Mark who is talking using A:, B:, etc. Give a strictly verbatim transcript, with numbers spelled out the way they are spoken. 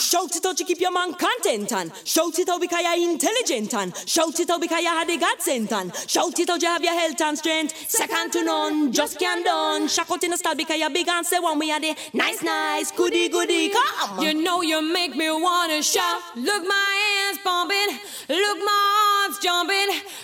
A: Shout it out to keep your man content on. Shout it out because you're intelligent on. Shout it out because you had the God sent on. Shout it out you have your health and strength. Second to none, just can't done. Shout out in the style because you're big and say one we are the nice, nice, goody, goody, come.
B: You know you make me wanna shout. Look my hands pumping, look my arms jumping.